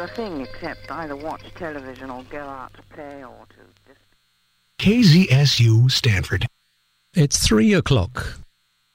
a thing except either watch television or go out to play or to just... KZSU Stanford. It's 3 o'clock.